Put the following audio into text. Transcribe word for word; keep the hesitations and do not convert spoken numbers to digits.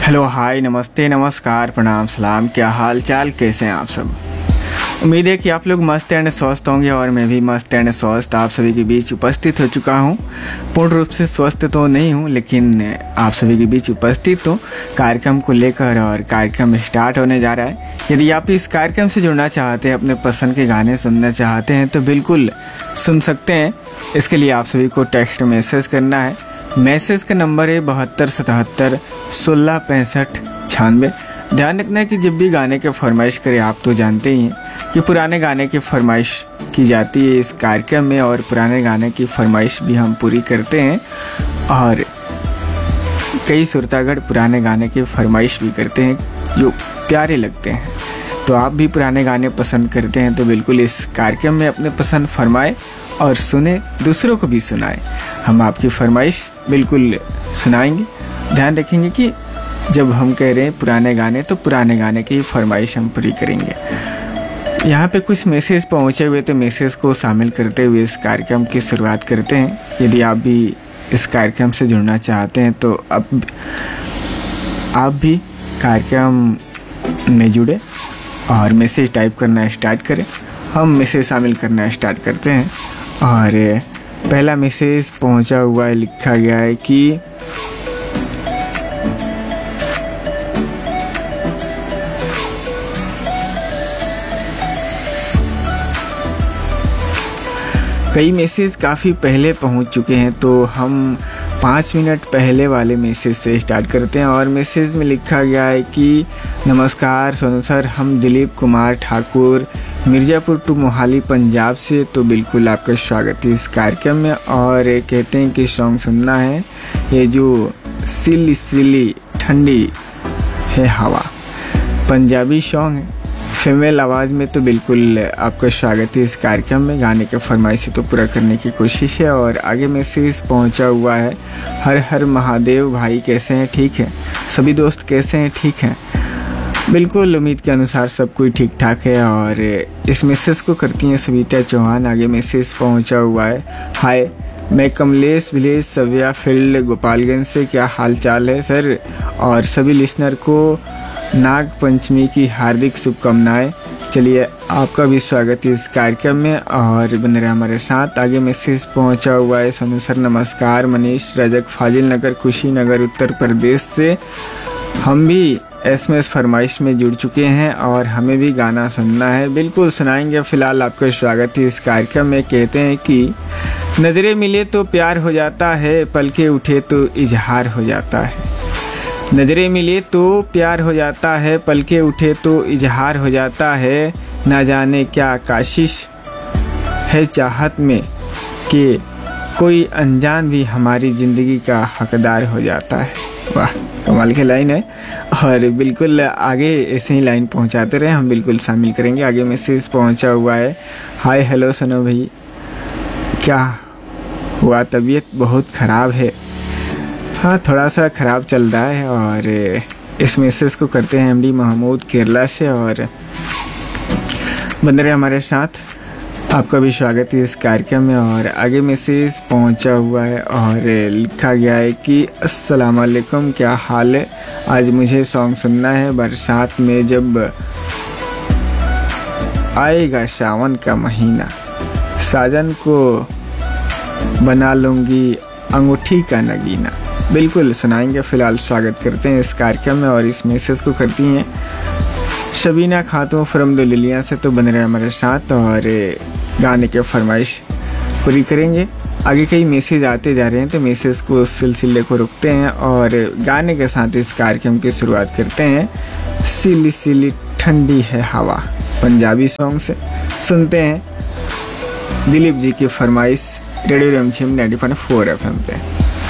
Hello, हाय, नमस्ते, नमस्कार, प्रणाम, सलाम। क्या हाल चाल, कैसे हैं आप सब? उम्मीद है कि आप लोग मस्त एंड स्वस्थ होंगे और मैं भी मस्त एंड स्वस्थ आप सभी के बीच उपस्थित हो चुका हूं। पूर्ण रूप से स्वस्थ तो नहीं हूं, लेकिन आप सभी के बीच उपस्थित हूं कार्यक्रम को लेकर और कार्यक्रम स्टार्ट होने जा रहा है। यदि आप इस कार्यक्रम से जुड़ना चाहते हैं, अपने पसंद के गाने सुनना चाहते हैं तो बिल्कुल सुन सकते हैं। इसके लिए आप सभी को टेक्स्ट मैसेज करना है। मैसेज का नंबर है बहत्तर सतहत्तर सोलह पैंसठ छियानवे। ध्यान रखना है कि जब भी गाने के फरमाइश करें, आप तो जानते ही हैं कि पुराने गाने की फरमाइश की जाती है इस कार्यक्रम में, और पुराने गाने की फरमाइश भी हम पूरी करते हैं और कई श्रोतागण पुराने गाने की फरमाइश भी करते हैं जो प्यारे लगते हैं। तो आप भी पुराने गाने पसंद करते हैं तो बिल्कुल इस कार्यक्रम में अपने पसंद फरमाएं और सुने, दूसरों को भी सुनाएं। हम आपकी फरमाइश बिल्कुल सुनाएंगे। ध्यान रखेंगे कि जब हम कह रहे हैं पुराने गाने तो पुराने गाने की फरमाइश हम पूरी करेंगे। यहाँ पे कुछ मैसेज पहुँचे हुए, तो मैसेज को शामिल करते हुए इस कार्यक्रम की शुरुआत करते हैं। यदि आप भी इस कार्यक्रम से जुड़ना चाहते हैं तो अब आप भी कार्यक्रम में जुड़े और मैसेज टाइप करना स्टार्ट करें। हम मैसेज शामिल करना स्टार्ट करते हैं और पहला मैसेज पहुंचा हुआ है, लिखा गया है कि कई मैसेज काफ़ी पहले पहुंच चुके हैं, तो हम पाँच मिनट पहले वाले मैसेज से स्टार्ट करते हैं। और मैसेज में लिखा गया है कि नमस्कार सोनू सर, हम दिलीप कुमार ठाकुर मिर्ज़ापुर टू मोहाली पंजाब से, तो बिल्कुल आपका स्वागत है इस कार्यक्रम में। और कहते हैं कि सॉन्ग सुनना है, ये जो सिली सिली ठंडी है हवा, पंजाबी सॉन्ग है, फीमेल आवाज़ में, तो बिल्कुल आपका स्वागत है इस कार्यक्रम में। गाने के फरमाइश तो पूरा करने की कोशिश है। और आगे मैसेज पहुंचा हुआ है, हर हर महादेव भाई कैसे हैं? ठीक है। सभी दोस्त कैसे हैं? ठीक हैं। बिल्कुल उम्मीद के अनुसार सब कोई ठीक ठाक है। और इस मैसेज को करती हैं सविता चौहान। आगे मैसेज पहुंचा हुआ है, हाय, मैं कमलेश विलेज सव्या फील्ड गोपालगंज से, क्या हाल चाल है सर? और सभी लिसनर को नाग पंचमी की हार्दिक शुभकामनाएं। चलिए, आपका भी स्वागत है इस कार्यक्रम में और बन रहे हमारे साथ। आगे मैसेज पहुंचा हुआ है, सोनू सर नमस्कार, मनीष रजक फाजिल नगर कुशीनगर उत्तर प्रदेश से। हम भी एसएमएस फरमाइश में जुड़ चुके हैं और हमें भी गाना सुनना है, बिल्कुल सुनाएंगे। फिलहाल आपका स्वागत है इस कार्यक्रम में। कहते हैं कि नज़रें मिले तो प्यार हो जाता है, पलके उठे तो इजहार हो जाता है। नज़रें मिले तो प्यार हो जाता है, पलके उठे तो इजहार हो जाता है। ना जाने क्या काशिश है चाहत में कि कोई अनजान भी हमारी ज़िंदगी का हकदार हो जाता है। वाह, कमाल की लाइन है। और बिल्कुल आगे ऐसे ही लाइन पहुंचाते रहे, हम बिल्कुल शामिल करेंगे। आगे मैसेज पहुंचा हुआ है, हाय हेलो सनो भाई, क्या हुआ? तबीयत बहुत ख़राब है? हाँ, थोड़ा सा ख़राब चल रहा है। और इस मैसेज को करते हैं एमडी महमूद केरला से और बन रहे हमारे साथ। आपका भी स्वागत है इस कार्यक्रम में। और आगे मैसेज पहुंचा हुआ है और लिखा गया है कि अस्सलाम वालेकुम, क्या हाल है? आज मुझे सॉन्ग सुनना है, बरसात में जब आएगा सावन का महीना, साजन को बना लूँगी अंगूठी का नगीना। बिल्कुल सुनाएंगे। फ़िलहाल स्वागत करते हैं इस कार्यक्रम में और इस मैसेज को करती हैं शबीना खातून फ्रॉम दुलिया से, तो बन रहे हमारे साथ और गाने के फरमाइश पूरी करेंगे। आगे कई मैसेज आते जा रहे हैं, तो मैसेज को उस सिलसिले को रुकते हैं और गाने के साथ इस कार्यक्रम की शुरुआत करते हैं। सिली सिली ठंडी है हवा, पंजाबी सॉन्ग से सुनते हैं दिलीप जी की फरमाइश रेडियो रिमझिम ninety point four F M पे।